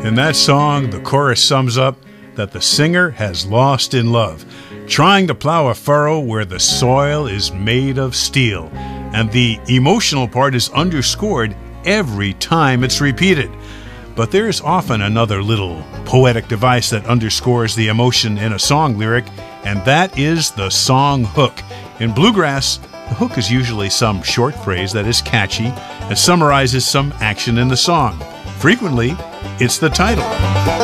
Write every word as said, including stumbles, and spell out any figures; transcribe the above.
In that song, the chorus sums up that the singer has lost in love, trying to plow a furrow where the soil is made of steel, and the emotional part is underscored every time it's repeated. But there is often another little poetic device that underscores the emotion in a song lyric, and that is the song hook. In bluegrass, the hook is usually some short phrase that is catchy and summarizes some action in the song. Frequently, it's the title.